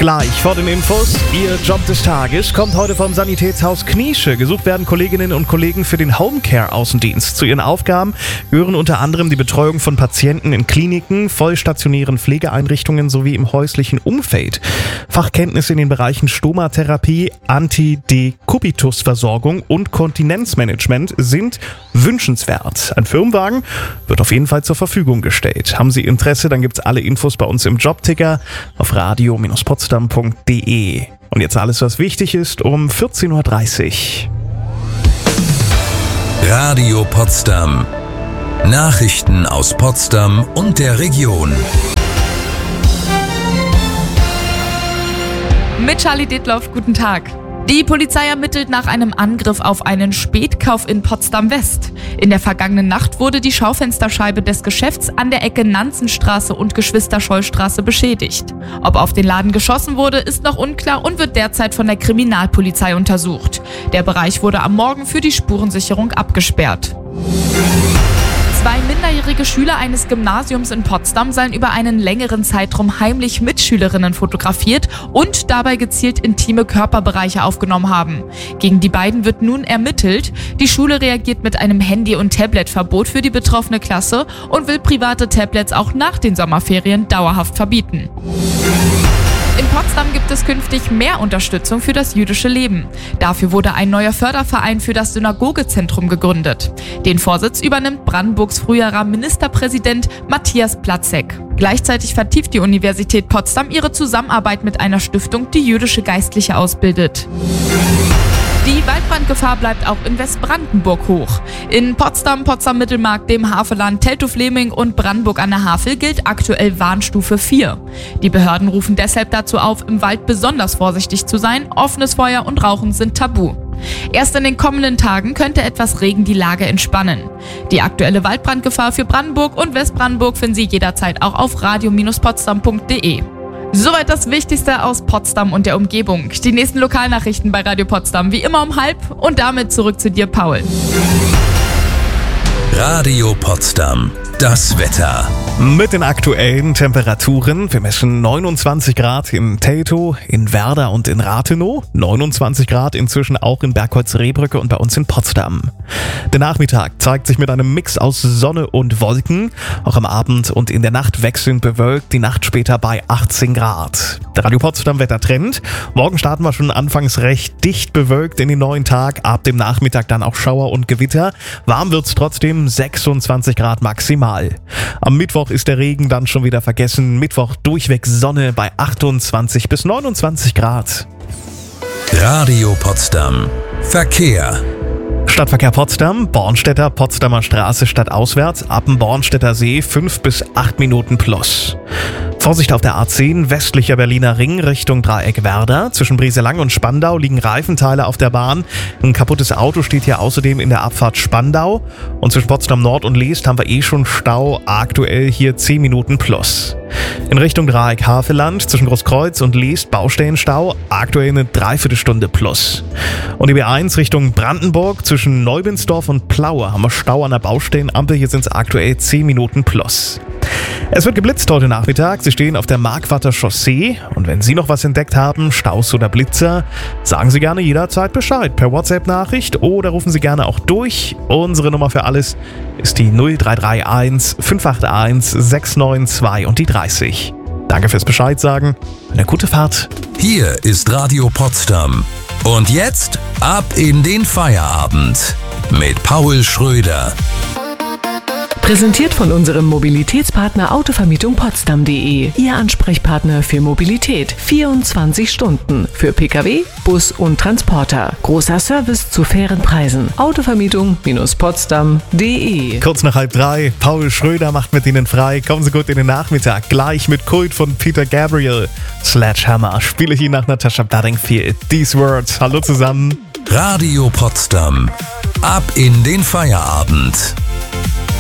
Gleich vor den Infos, Ihr Job des Tages kommt heute vom Sanitätshaus Kniesche. Gesucht werden Kolleginnen und Kollegen für den Homecare-Außendienst. Zu ihren Aufgaben gehören unter anderem die Betreuung von Patienten in Kliniken, vollstationären Pflegeeinrichtungen sowie im häuslichen Umfeld. Fachkenntnisse in den Bereichen Stomatherapie, Antidekubitusversorgung und Kontinenzmanagement sind wünschenswert. Ein Firmenwagen wird auf jeden Fall zur Verfügung gestellt. Haben Sie Interesse, dann gibt's alle Infos bei uns im Jobticker auf radio-potsdam.de. Und jetzt alles, was wichtig ist, um 14.30 Uhr. Radio Potsdam. Nachrichten aus Potsdam und der Region. Mit Charlie Detloff, guten Tag. Die Polizei ermittelt nach einem Angriff auf einen Spätkauf in Potsdam-West. In der vergangenen Nacht wurde die Schaufensterscheibe des Geschäfts an der Ecke Nanzenstraße und Geschwister-Scholl-Straße beschädigt. Ob auf den Laden geschossen wurde, ist noch unklar und wird derzeit von der Kriminalpolizei untersucht. Der Bereich wurde am Morgen für die Spurensicherung abgesperrt. 2 minderjährige Schüler eines Gymnasiums in Potsdam sollen über einen längeren Zeitraum heimlich Mitschülerinnen fotografiert und dabei gezielt intime Körperbereiche aufgenommen haben. Gegen die beiden wird nun ermittelt. Die Schule reagiert mit einem Handy- und Tabletverbot für die betroffene Klasse und will private Tablets auch nach den Sommerferien dauerhaft verbieten. In Potsdam gibt es künftig mehr Unterstützung für das jüdische Leben. Dafür wurde ein neuer Förderverein für das Synagogezentrum gegründet. Den Vorsitz übernimmt Brandenburgs früherer Ministerpräsident Matthias Platzek. Gleichzeitig vertieft die Universität Potsdam ihre Zusammenarbeit mit einer Stiftung, die jüdische Geistliche ausbildet. Die Waldbrandgefahr bleibt auch in Westbrandenburg hoch. In Potsdam, Potsdam-Mittelmark, dem Havelland, Teltow-Fleming und Brandenburg an der Havel gilt aktuell Warnstufe 4. Die Behörden rufen deshalb dazu auf, im Wald besonders vorsichtig zu sein. Offenes Feuer und Rauchen sind tabu. Erst in den kommenden Tagen könnte etwas Regen die Lage entspannen. Die aktuelle Waldbrandgefahr für Brandenburg und Westbrandenburg finden Sie jederzeit auch auf radio-potsdam.de. Soweit das Wichtigste aus Potsdam und der Umgebung. Die nächsten Lokalnachrichten bei Radio Potsdam wie immer um 12:30 und damit zurück zu dir, Paul. Radio Potsdam. Das Wetter. Mit den aktuellen Temperaturen. Wir messen 29 Grad in Teltow, in Werder und in Rathenow. 29 Grad inzwischen auch in Bergholz-Rehbrücke und bei uns in Potsdam. Der Nachmittag zeigt sich mit einem Mix aus Sonne und Wolken. Auch am Abend und in der Nacht wechselnd bewölkt. Die Nacht später bei 18 Grad. Der Radio Potsdam Wettertrend. Morgen starten wir schon anfangs recht dicht bewölkt in den neuen Tag. Ab dem Nachmittag dann auch Schauer und Gewitter. Warm wird's trotzdem, 26 Grad maximal. Am Mittwoch ist der Regen dann schon wieder vergessen. Mittwoch durchweg Sonne bei 28 bis 29 Grad. Radio Potsdam. Verkehr. Stadtverkehr Potsdam, Bornstedter, Potsdamer Straße stadtauswärts, ab dem Bornstedter See 5 bis 8 Minuten plus. Vorsicht auf der A10, westlicher Berliner Ring Richtung Dreieck Werder. Zwischen Brieselang und Spandau liegen Reifenteile auf der Bahn. Ein kaputtes Auto steht hier außerdem in der Abfahrt Spandau. Und zwischen Potsdam Nord und Leest haben wir schon Stau, aktuell hier 10 Minuten plus. In Richtung Dreieck Havelland, zwischen Großkreuz und Leest Baustellenstau, aktuell eine Dreiviertelstunde plus. Und die B1 Richtung Brandenburg, zwischen Neubinsdorf und Plaue haben wir Stau an der Baustellenampel, hier sind es aktuell 10 Minuten plus. Es wird geblitzt heute Nachmittag. Sie stehen auf der Markwarter Chaussee. Und wenn Sie noch was entdeckt haben, Staus oder Blitzer, sagen Sie gerne jederzeit Bescheid per WhatsApp-Nachricht oder rufen Sie gerne auch durch. Unsere Nummer für alles ist die 0331 581 692 und die 30. Danke fürs Bescheid sagen. Eine gute Fahrt. Hier ist Radio Potsdam. Und jetzt ab in den Feierabend mit Paul Schröder. Präsentiert von unserem Mobilitätspartner Autovermietung Potsdam.de. Ihr Ansprechpartner für Mobilität. 24 Stunden. Für Pkw, Bus und Transporter. Großer Service zu fairen Preisen. Autovermietung-potsdam.de. Kurz nach 2:30. Paul Schröder macht mit Ihnen frei. Kommen Sie gut in den Nachmittag. Gleich mit Kult von Peter Gabriel. Sledgehammer spiele ich Ihnen nach Natasha Bedingfield. These Words. Hallo zusammen. Radio Potsdam. Ab in den Feierabend.